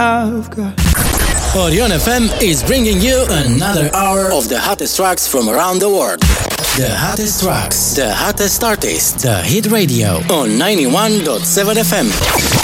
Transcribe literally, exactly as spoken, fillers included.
I've got. Orion F M is bringing you another hour of the hottest tracks from around the world. The hottest tracks, the hottest artists, the hit radio on ninety-one point seven F M.